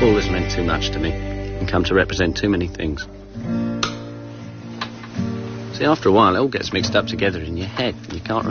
always meant too much to me and come to represent too many things. See, after a while, it all gets mixed up together in your head, and you can't